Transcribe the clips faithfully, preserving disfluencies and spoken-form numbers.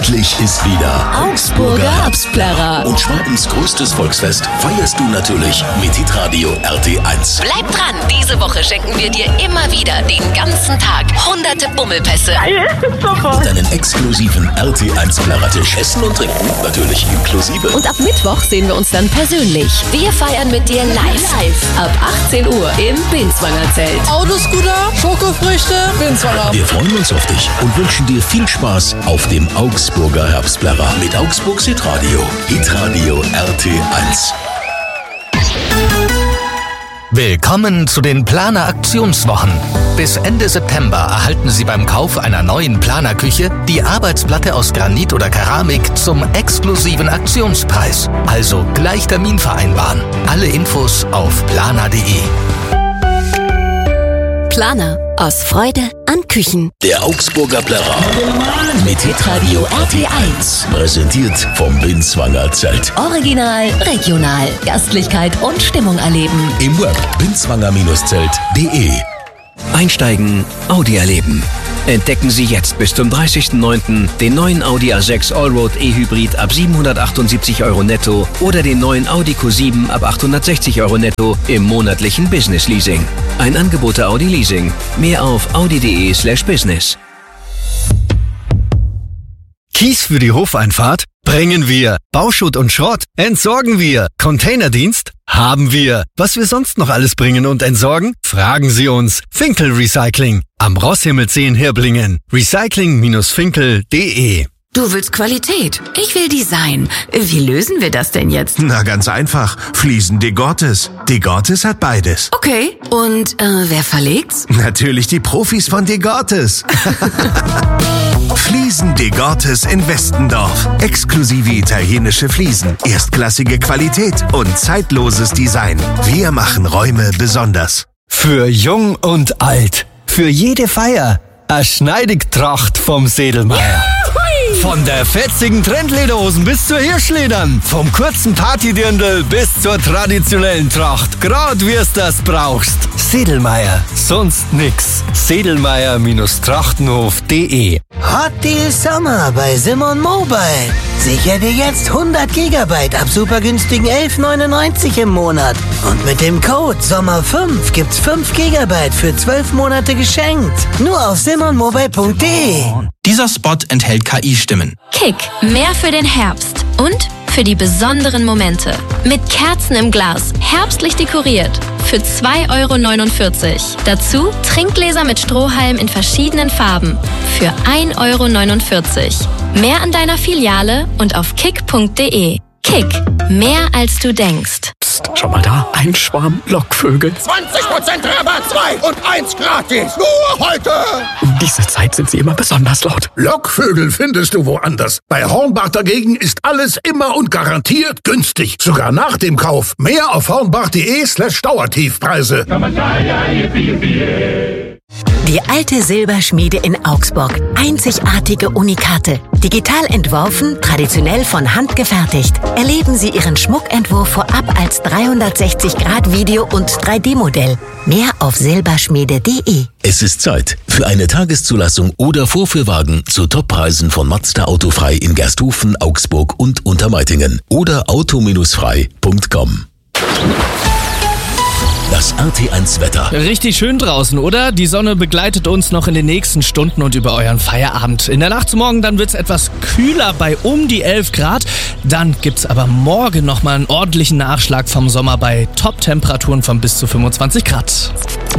Endlich ist wieder Augsburger Herbstplärrer. Und Schwabens größtes Volksfest feierst du natürlich mit Hitradio R T eins. Bleib dran, diese Woche schenken wir dir immer wieder den ganzen Tag hunderte Bummelpässe. Super. Und einen exklusiven R T eins Plärrertisch. Essen und Trinken natürlich inklusive. Und ab Mittwoch sehen wir uns dann persönlich. Wir feiern mit dir live. live. Ab achtzehn Uhr im Binswanger Zelt. Autoscooter, Schokofrüchte, Binswanger. Wir freuen uns auf dich und wünschen dir viel Spaß auf dem Augsburger Herbstplärrer mit Augsburgs Hitradio. Hitradio R T eins. Willkommen zu den Planer-Aktionswochen. Bis Ende September erhalten Sie beim Kauf einer neuen Planerküche die Arbeitsplatte aus Granit oder Keramik zum exklusiven Aktionspreis. Also gleich Termin vereinbaren. Alle Infos auf planer punkt de. Planer. Aus Freude an Küchen. Der Augsburger Plärrer mit Hitradio R T eins. Präsentiert vom Binswanger Zelt. Original, regional, Gastlichkeit und Stimmung erleben. Im Web binswanger Zelt punkt de. Einsteigen, Audi erleben. Entdecken Sie jetzt bis zum dreißigsten neunten den neuen Audi A sechs Allroad E-Hybrid ab siebenhundertachtundsiebzig Euro netto oder den neuen Audi Q sieben ab achthundertsechzig Euro netto im monatlichen Business Leasing. Ein Angebot der Audi Leasing. Mehr auf audi punkt de slash business. Kies für die Hofeinfahrt? Bringen wir. Bauschutt und Schrott? Entsorgen wir. Containerdienst? Haben wir. Was wir sonst noch alles bringen und entsorgen? Fragen Sie uns. Finkel Recycling. Am Rosshimmelsee in Hirblingen. recycling Bindestrich finkel punkt de. Du willst Qualität, ich will Design. Wie lösen wir das denn jetzt? Na, ganz einfach. Fliesen Degortes. Degortes hat beides. Okay, und äh, wer verlegt's? Natürlich die Profis von Degortes. Fliesen Degortes in Westendorf. Exklusive italienische Fliesen, erstklassige Qualität und zeitloses Design. Wir machen Räume besonders. Für jung und alt. Für jede Feier. A Schneidigtracht vom Sedelmeier. Von der fetzigen Trendlederhosen bis zur Hirschledern. Vom kurzen Partydirndl bis zur traditionellen Tracht. Grad wie's das brauchst. Sedelmeier. Sonst nix. Sedelmeier Trachtenhof punkt de. Hot Deal Sommer bei Simon Mobile. Sicher dir jetzt hundert Gigabyte ab super günstigen elf neunundneunzig im Monat. Und mit dem Code Sommer fünf gibt's fünf Gigabyte für zwölf Monate geschenkt. Nur auf simon mobile punkt de. Dieser Spot enthält K I-Stimmen. Kick, mehr für den Herbst und für die besonderen Momente. Mit Kerzen im Glas, herbstlich dekoriert. Für zwei Euro neunundvierzig. Dazu Trinkgläser mit Strohhalm in verschiedenen Farben. Für ein Euro neunundvierzig. Mehr an deiner Filiale und auf kick punkt de. Kick, mehr als du denkst. Psst, schau mal da, ein Schwarm Lockvögel. zwanzig Prozent Rabatt, zwei und eins gratis. Nur heute. Um diese Zeit sind sie immer besonders laut. Lockvögel findest du woanders. Bei Hornbach dagegen ist alles immer und garantiert günstig. Sogar nach dem Kauf. Mehr auf hornbach punkt de slash Dauertiefpreise. Die alte Silberschmiede in Augsburg. Einzigartige Unikate. Digital entworfen, traditionell von Hand gefertigt. Erleben Sie Ihren Schmuckentwurf vorab als dreihundertsechzig Grad Video- und drei D Modell. Mehr auf silberschmiede punkt de. Es ist Zeit für eine Tageszulassung oder Vorführwagen zu Toppreisen von Mazda Autofrei in Gersthofen, Augsburg und Untermeitingen oder auto frei punkt com. Das R T eins Wetter. Richtig schön draußen, oder? Die Sonne begleitet uns noch in den nächsten Stunden und über euren Feierabend. In der Nacht zu morgen dann wird's etwas kühler bei um die elf Grad. Dann gibt's aber morgen nochmal einen ordentlichen Nachschlag vom Sommer bei Top-Temperaturen von bis zu fünfundzwanzig Grad.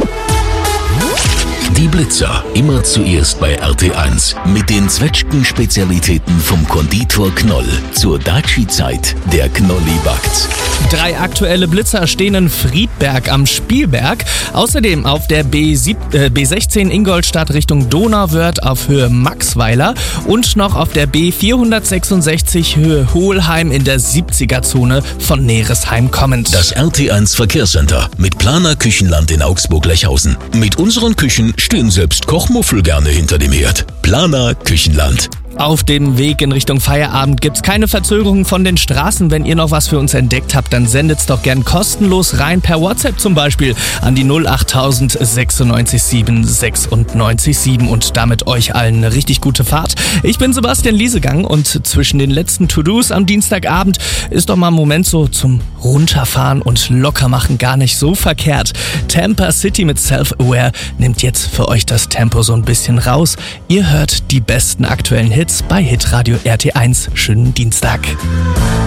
Die Blitzer, immer zuerst bei R T eins. Mit den Zwetschgen-Spezialitäten vom Konditor Knoll. Zur Daci-Zeit, der Knolli backt. Drei aktuelle Blitzer stehen in Friedberg am Spielberg. Außerdem auf der B sechzehn Ingolstadt Richtung Donauwörth auf Höhe Maxweiler und noch auf der B vierhundertsechsundsechzig Höhe Hohlheim in der siebziger-Zone von Neresheim kommend. Das R T eins Verkehrscenter mit Planer Küchenland in Augsburg-Lechhausen. Mit unseren Küchen stehen selbst Kochmuffel gerne hinter dem Herd. Planer Küchenland. Auf dem Weg in Richtung Feierabend gibt's keine Verzögerung von den Straßen. Wenn ihr noch was für uns entdeckt habt, dann sendet's doch gern kostenlos rein, per WhatsApp zum Beispiel, an die null acht tausend sechsundneunzig sieben sechsundneunzig sieben und damit euch allen eine richtig gute Fahrt. Ich bin Sebastian Liesegang und zwischen den letzten To-Dos am Dienstagabend ist doch mal ein Moment so zum Runterfahren und Lockermachen gar nicht so verkehrt. Tampa City mit Self-Aware nimmt jetzt für euch das Tempo so ein bisschen raus. Ihr hört die besten aktuellen Hits bei Hitradio R T eins. Schönen Dienstag.